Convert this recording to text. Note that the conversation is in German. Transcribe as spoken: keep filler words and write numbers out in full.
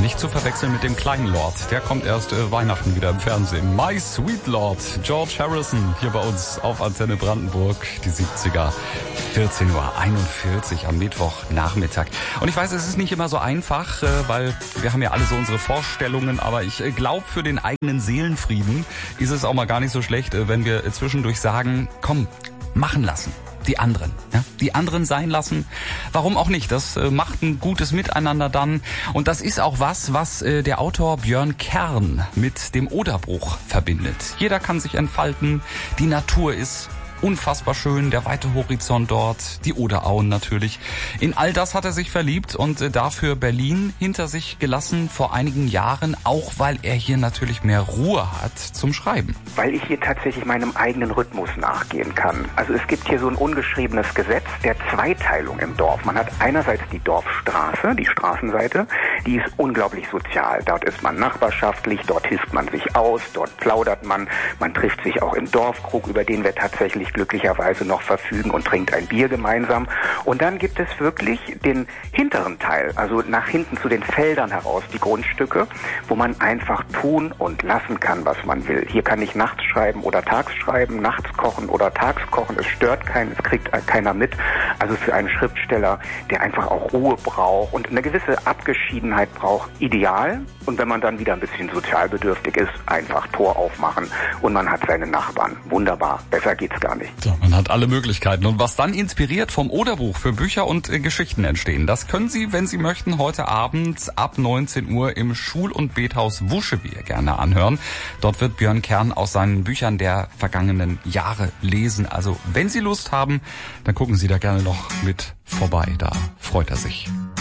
Nicht zu verwechseln mit dem kleinen Lord. Der kommt erst äh, Weihnachten wieder im Fernsehen. My Sweet Lord, George Harrison, hier bei uns auf Antenne Brandenburg, die siebziger, vierzehn Uhr einundvierzig am Mittwochnachmittag. Und ich weiß, es ist nicht immer so einfach, äh, weil wir haben ja alle so unsere Vorstellungen, aber ich äh, glaube, für den eigenen Seelenfrieden ist es auch mal gar nicht so schlecht, äh, wenn wir äh, zwischendurch sagen, komm, machen lassen. Die anderen, ja, die anderen sein lassen. Warum auch nicht? Das äh, macht ein gutes Miteinander dann. Und das ist auch was, was äh, der Autor Björn Kern mit dem Oderbruch verbindet. Jeder kann sich entfalten. Die Natur ist unfassbar schön, der weite Horizont dort, die Oderauen natürlich. In all das hat er sich verliebt und äh, dafür Berlin hinter sich gelassen vor einigen Jahren, auch weil er hier natürlich mehr Ruhe hat zum Schreiben. Weil ich hier tatsächlich meinem eigenen Rhythmus nachgehen kann. Also es gibt hier so ein ungeschriebenes Gesetz der Zweiteilung im Dorf. Man hat einerseits die Dorfstraße, die Straßenseite, die ist unglaublich sozial. Dort ist man nachbarschaftlich, dort hilft man sich aus, dort plaudert man, man trifft sich auch im Dorfkrug, über den wir tatsächlich glücklicherweise noch verfügen und trinkt ein Bier gemeinsam. Und dann gibt es wirklich den hinteren Teil, also nach hinten zu den Feldern heraus, die Grundstücke, wo man einfach tun und lassen kann, was man will. Hier kann ich nachts schreiben oder tags schreiben, nachts kochen oder tags kochen. Es stört keinen, es kriegt keiner mit. Also für einen Schriftsteller, der einfach auch Ruhe braucht und eine gewisse Abgeschiedenheit braucht, ideal. Und wenn man dann wieder ein bisschen sozialbedürftig ist, einfach Tor aufmachen und man hat seine Nachbarn. Wunderbar, besser geht's gar nicht. Ja, man hat alle Möglichkeiten. Und was dann inspiriert vom Oderbruch für Bücher und äh, Geschichten entstehen, das können Sie, wenn Sie möchten, heute Abend ab neunzehn Uhr im Schul- und Bethaus Wuschewier gerne anhören. Dort wird Björn Kern aus seinen Büchern der vergangenen Jahre lesen. Also wenn Sie Lust haben, dann gucken Sie da gerne noch mit vorbei. Da freut er sich.